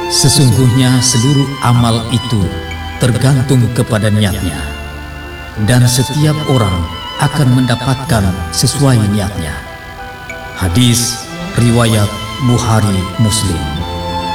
Sesungguhnya seluruh amal itu tergantung kepada niatnya, dan setiap orang akan mendapatkan sesuai niatnya. Hadis riwayat Bukhari Muslim.